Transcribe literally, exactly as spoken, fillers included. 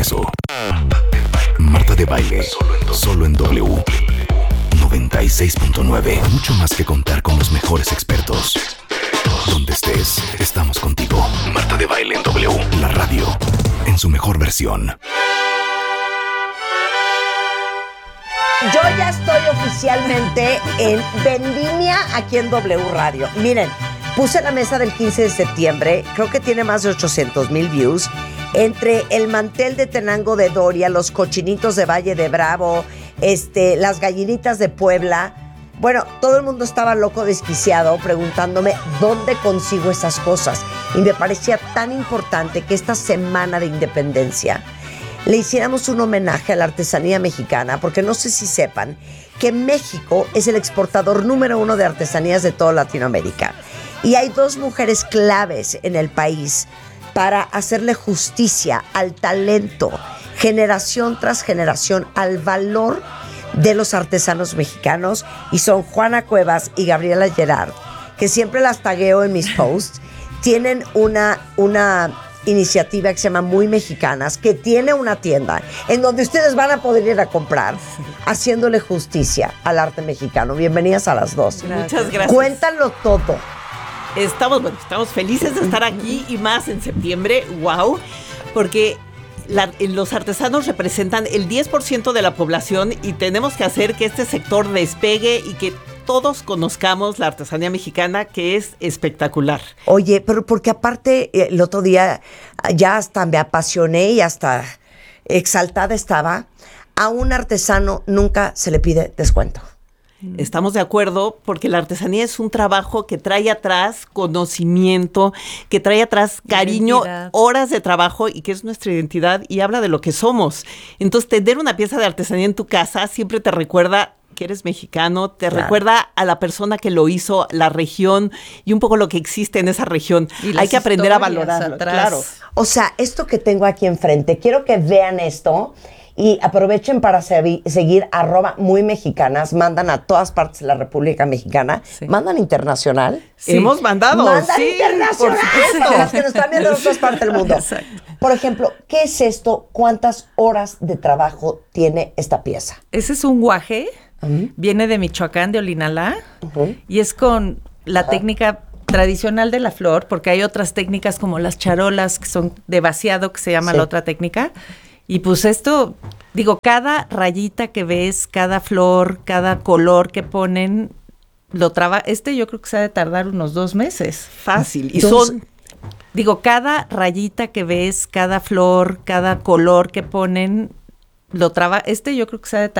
regreso. Marta de Baile, solo en W noventa y seis punto nueve. Mucho más que contar con los mejores expertos. Donde estés, estamos contigo. Marta de Baile en W, la radio, en su mejor versión. Yo ya estoy oficialmente en Vendimia aquí en W Radio. Miren, puse la mesa del quince de septiembre, creo que tiene más de ochocientos mil views. Entre el mantel de Tenango de Doria, los cochinitos de Valle de Bravo, este, las gallinitas de Puebla. Bueno, todo el mundo estaba loco, desquiciado, preguntándome dónde consigo esas cosas. Y me parecía tan importante que esta semana de independencia le hiciéramos un homenaje a la artesanía mexicana, porque no sé si sepan que México es el exportador número uno de artesanías de toda Latinoamérica. Y hay dos mujeres claves en el país para hacerle justicia al talento, generación tras generación, al valor de los artesanos mexicanos, y son Juana Cuevas y Gabriela Gerard, que siempre las tagueo en mis posts. Tienen una, una iniciativa que se llama Muy Mexicanas, que tiene una tienda en donde ustedes van a poder ir a comprar, haciéndole justicia al arte mexicano. Bienvenidas a las dos. Muchas gracias. Cuéntalo todo. Estamos, bueno, estamos felices de estar aquí, y más en septiembre, wow, porque la, los artesanos representan el diez por ciento de la población, y tenemos que hacer que este sector despegue y que todos conozcamos la artesanía mexicana, que es espectacular. Oye, pero porque aparte el otro día ya hasta me apasioné y hasta exaltada estaba. A un artesano nunca se le pide descuento. Estamos de acuerdo, porque la artesanía es un trabajo que trae atrás conocimiento, que trae atrás cariño, identidad, horas de trabajo, y que es nuestra identidad y habla de lo que somos. Entonces, tener una pieza de artesanía en tu casa siempre te recuerda que eres mexicano, te claro. recuerda a la persona que lo hizo, la región y un poco lo que existe en esa región. Hay que aprender a valorarlo, claro. O sea, esto que tengo aquí enfrente, quiero que vean esto. Y aprovechen para se- seguir arroba muy mexicanas. Mandan a todas partes de la República Mexicana. Sí. Mandan internacional. Sí. Hemos mandado. Mandan sí, internacional. Por supuesto. Las que nos están viendo de otras partes del mundo. Exacto. Por ejemplo, ¿qué es esto? ¿Cuántas horas de trabajo tiene esta pieza? Ese es un guaje. Uh-huh. Viene de Michoacán, de Olinalá. Uh-huh. Y es con la uh-huh. técnica tradicional de la flor, porque hay otras técnicas como las charolas, que son de vaciado, que se llama sí. la otra técnica. Y pues esto, digo, cada rayita que ves, cada flor, cada color que ponen, lo traba. Este yo creo que se ha de tardar unos dos meses. Fácil. Y Entonces, son, digo, cada rayita que ves, cada flor, cada color que ponen, lo traba. Este yo creo que se ha de tardar